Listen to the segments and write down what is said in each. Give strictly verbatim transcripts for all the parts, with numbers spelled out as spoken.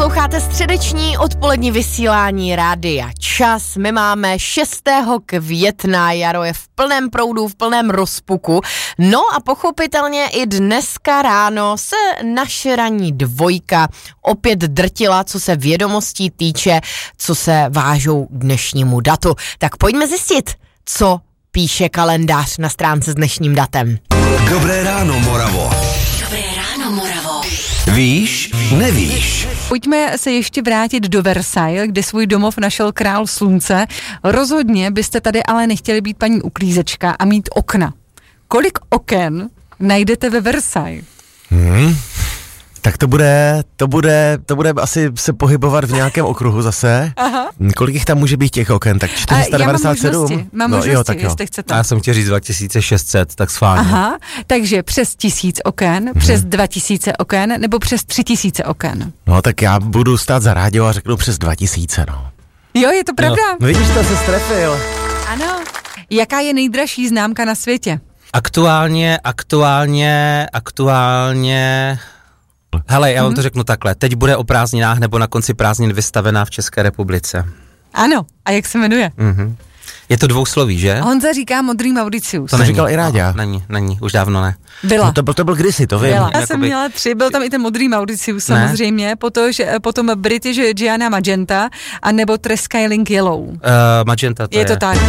Posloucháte středeční odpolední vysílání Rádia Čas. My máme šestého května, jaro je v plném proudu, v plném rozpuku. No a pochopitelně i dneska ráno se naše ranní dvojka opět drtila, co se vědomostí týče, co se vážou k dnešnímu datu. Tak pojďme zjistit, co píše kalendář na stránce s dnešním datem. Dobré ráno, Moravo. Dobré ráno, Moravo. Víš, nevíš. Pojďme se ještě vrátit do Versailles, kde svůj domov našel král slunce. Rozhodně byste tady ale nechtěli být paní uklízečka a mít okna. Kolik oken najdete ve Versailles? Hmm. Tak to bude, to bude, to bude asi se pohybovat v nějakém okruhu zase. Aha. Kolik jich tam může být těch oken? Tak čtyři sta devadesát sedm? Já mám možnosti, mám no, možnosti, jo, tak jo. jestli chcete. Já jsem chtěl říct dva tisíce šest set, tak schválně. Aha, takže přes tisíc oken, hmm. přes dva tisíce oken, nebo přes tři tisíce oken? No tak já budu stát za rádio a řeknu přes dva tisíce, no. Jo, je to pravda? No, vidíš, to se strefil. Ano. Jaká je nejdražší známka na světě? Aktuálně, aktuálně, aktuálně... Hele, já vám mm-hmm. to řeknu takhle. Teď bude o prázdninách nebo na konci prázdnin vystavená v České republice. Ano. A jak se jmenuje? Mm-hmm. Je to dvousloví, že? Honza říká Modrý Mauricius. To neříkal i Ráďa. No, není, není, už dávno ne. Byla. No to, byl, to byl kdysi, to vím. Byla. Já Jakoby... jsem měla tři, byl tam i ten Modrý Mauricius samozřejmě, potom, potom British Gianna Magenta a nebo Treskyling Yellow. Uh, Magenta to je. Je to tak.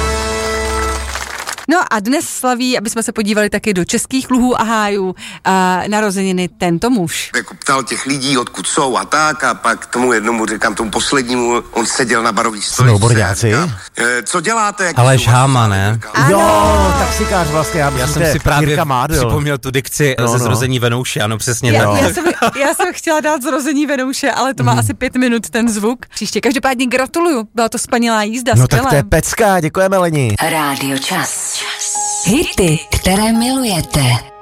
No a dnes slaví, aby jsme se podívali taky do českých luhů a hájů, a narozeniny tento muž. Jako ptal těch lidí, odkud jsou a tak, a pak tomu jednomu, říkám tomu poslednímu, on seděl na barový stoličce. Snowboardáci? Co děláte? Aleš Háma, ne? Ano. Jo, taxikář vlastně, já, Já jsem si právě Mádl. připomněl tu dikci no, ze no. Zrození Venouše, ano, přesně Já, tak. já, jsem, já jsem chtěla dát Zrození Venouše, ale to má mm. asi pět minut ten zvuk. Příště, každopádně gratuluju, byla to spanilá jízda, No skvělé. tak to je pecka, děkujeme Leni. Rádio Čas. Hity, které milujete.